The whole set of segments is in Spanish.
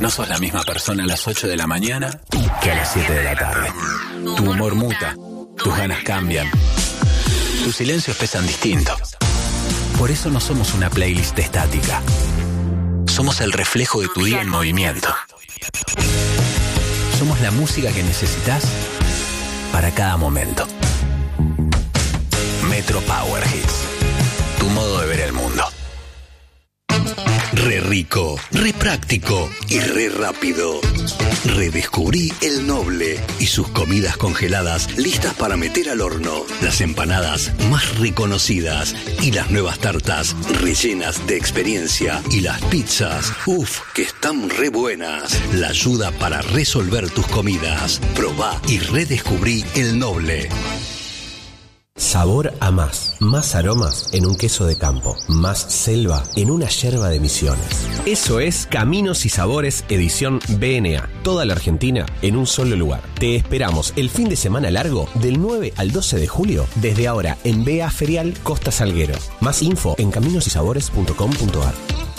No sos la misma persona a las 8 de la mañana que a las 7 de la tarde. Tu humor muta, tus ganas cambian, tus silencios pesan distinto. Por eso no somos una playlist estática. Somos el reflejo de tu día en movimiento. Somos la música que necesitas para cada momento. Metro Power Hits. Tu modo de ver el mundo. Re rico, re práctico y re rápido. Redescubrí El Noble y sus comidas congeladas listas para meter al horno. Las empanadas más reconocidas y las nuevas tartas rellenas de experiencia. Y las pizzas, que están re buenas. La ayuda para resolver tus comidas. Probá y redescubrí El Noble. Sabor a más. Más aromas en un queso de campo. Más selva en una yerba de Misiones. Eso es Caminos y Sabores edición BNA. Toda la Argentina en un solo lugar. Te esperamos el fin de semana largo del 9 al 12 de julio. Desde ahora en BA Ferial Costa Salguero. Más info en caminosysabores.com.ar.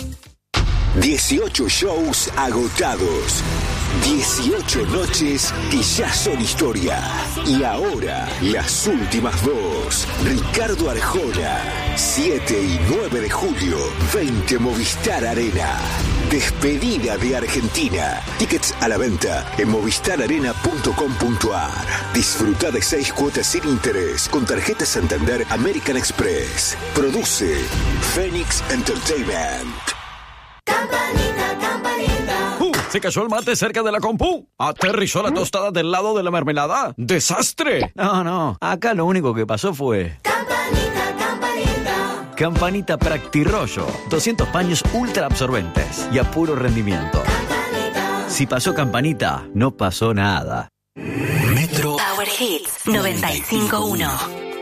18 shows agotados. 18 noches que ya son historia. Y ahora, las últimas dos. Ricardo Arjona, 7 y 9 de julio, 20 Movistar Arena. Despedida de Argentina. Tickets a la venta en movistararena.com.ar. Disfruta de 6 cuotas sin interés con tarjeta Santander American Express. Produce Phoenix Entertainment. Campanita, campanita. Se cayó el mate cerca de la compu. Aterrizó la tostada del lado de la mermelada. ¡Desastre! No, acá lo único que pasó fue... Campanita, campanita. Campanita Practirollo. 200 paños ultra absorbentes y a puro rendimiento. Campanita. Si pasó Campanita, no pasó nada. Metro Power Hits 95.1.